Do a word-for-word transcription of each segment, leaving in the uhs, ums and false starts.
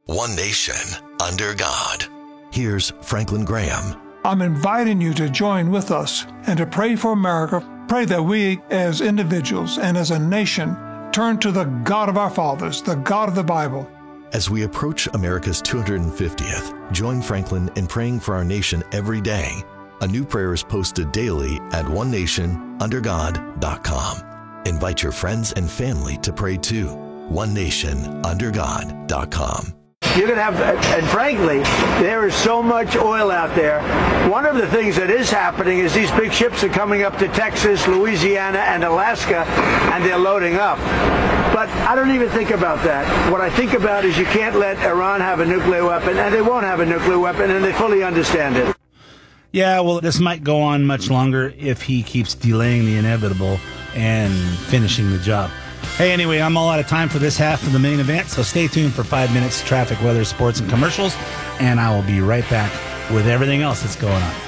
One nation, under God. Here's Franklin Graham. I'm inviting you to join with us and to pray for America. Pray that we, as individuals and as a nation, turn to the God of our fathers, the God of the Bible. As we approach America's two hundred fiftieth, join Franklin in praying for our nation every day. A new prayer is posted daily at one nation under god dot com. Invite your friends and family to pray too. one nation under god dot com. You're going to have, and frankly, there is so much oil out there. One of the things that is happening is these big ships are coming up to Texas, Louisiana, and Alaska, and they're loading up. But I don't even think about that. What I think about is you can't let Iran have a nuclear weapon, and they won't have a nuclear weapon, and they fully understand it. Yeah, well, this might go on much longer if he keeps delaying the inevitable and finishing the job. Hey, anyway, I'm all out of time for this half of the main event, so stay tuned for five minutes, traffic, weather, sports, and commercials, and I will be right back with everything else that's going on.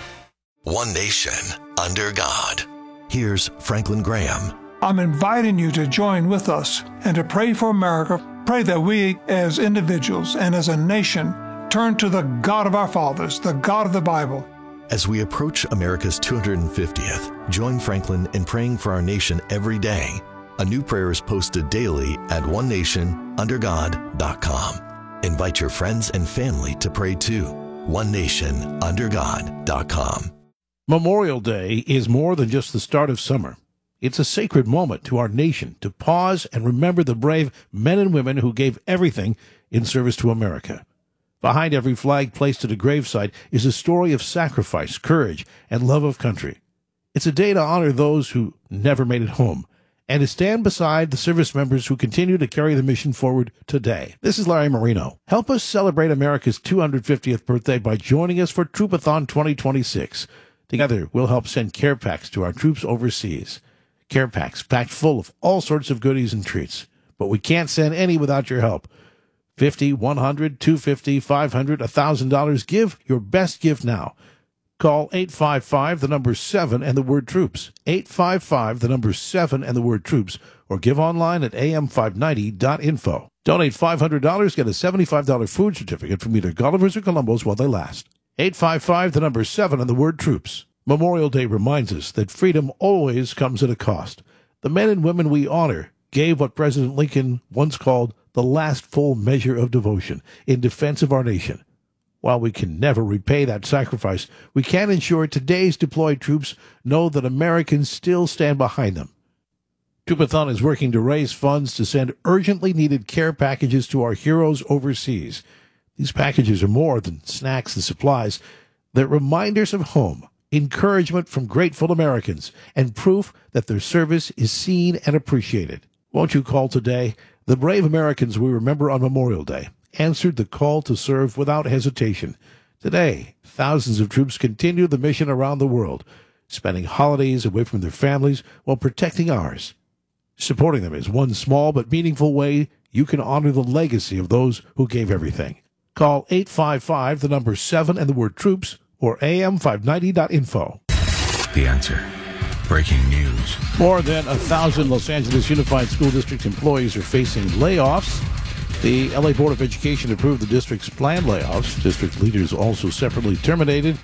One nation under God. Here's Franklin Graham. I'm inviting you to join with us and to pray for America. Pray that we, as individuals and as a nation, turn to the God of our fathers, the God of the Bible. As we approach America's two hundred fiftieth, join Franklin in praying for our nation every day. A new prayer is posted daily at one nation under god dot com. Invite your friends and family to pray too. one nation under god dot com. Memorial Day is more than just the start of summer. It's a sacred moment to our nation to pause and remember the brave men and women who gave everything in service to America. Behind every flag placed at a gravesite is a story of sacrifice, courage, and love of country. It's a day to honor those who never made it home, and to stand beside the service members who continue to carry the mission forward today. This is Larry Marino. Help us celebrate America's two hundred fiftieth birthday by joining us for Troopathon twenty twenty-six. Together, we'll help send care packs to our troops overseas. Care packs packed full of all sorts of goodies and treats. But we can't send any without your help. fifty, one hundred, two hundred fifty, five hundred, one thousand dollars. Give your best gift now. Call eight five five, the number seven, and the word troops. eight five five, the number seven, and the word troops. Or give online at a m five ninety dot info. Donate five hundred dollars, get a seventy-five dollars food certificate from either Gulliver's or Columbo's while they last. eight five five, the number seven, and the word troops. Memorial Day reminds us that freedom always comes at a cost. The men and women we honor gave what President Lincoln once called the last full measure of devotion in defense of our nation. While we can never repay that sacrifice, we can ensure today's deployed troops know that Americans still stand behind them. Troopathon is working to raise funds to send urgently needed care packages to our heroes overseas. These packages are more than snacks and supplies. They're reminders of home, encouragement from grateful Americans, and proof that their service is seen and appreciated. Won't you call today? The brave Americans we remember on Memorial Day answered the call to serve without hesitation. Today, thousands of troops continue the mission around the world, spending holidays away from their families while protecting ours. Supporting them is one small but meaningful way you can honor the legacy of those who gave everything. Call eight five five, the number seven, and the word troops, or a m five ninety dot info. The Answer. Breaking news. More than a thousand Los Angeles Unified School District employees are facing layoffs. The L A Board of Education approved the district's planned layoffs. District leaders also separately terminated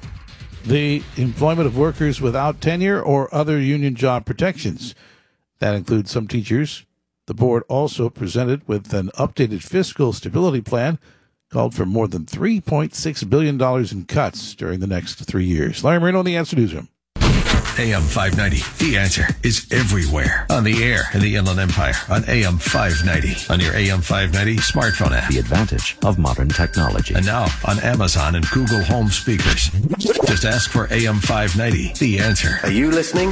the employment of workers without tenure or other union job protections. That includes some teachers. The board also presented with an updated fiscal stability plan, called for more than three point six billion dollars in cuts during the next three years. Larry Marino on the Answer Newsroom. A M five ninety, The Answer, is everywhere. On the air in the Inland Empire, on A M five ninety, on your A M five ninety smartphone app. The advantage of modern technology. And now on Amazon and Google Home speakers. Just ask for A M five ninety, The Answer. Are you listening?